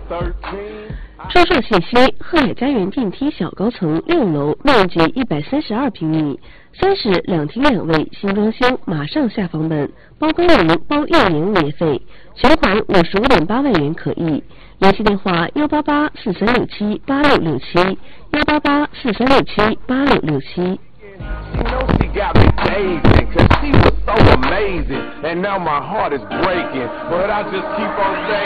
众所信息，鹤海家园电梯小高层6楼，面积132平米，3室2厅2卫，新装修，马上下房本，包工龄、包1年物业费，全款55.8万元可议。联系电话18843678667，18843678667。 She knows she got me dazing, cause she was so amazing. And now my heart is breaking, but I just keep on saying